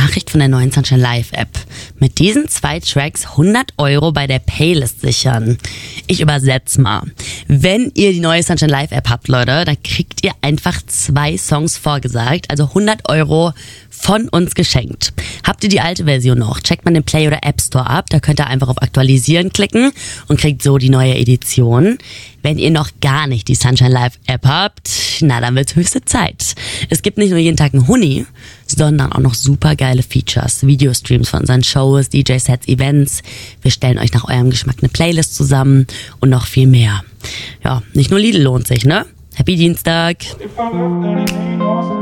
Nachricht von der neuen Sunshine Live App. Mit diesen 2 Tracks 100 € bei der Playlist sichern. Ich übersetze mal. Wenn ihr die neue Sunshine Live App habt, Leute, dann kriegt ihr einfach 2 Songs vorgesagt, also 100 € von uns geschenkt. Habt ihr die alte Version noch? Checkt man den Play oder App Store ab, da könnt ihr einfach auf Aktualisieren klicken und kriegt so die neue Edition. Wenn ihr noch gar nicht die Sunshine Live App habt, na dann wird's höchste Zeit. Es gibt nicht nur jeden Tag einen Huni, sondern auch noch super geile Features, Videostreams von unseren Shows, DJ-Sets, Events. Wir stellen euch nach eurem Geschmack eine Playlist zusammen und noch viel mehr. Ja, nicht nur Lidl lohnt sich, ne? Happy Dienstag!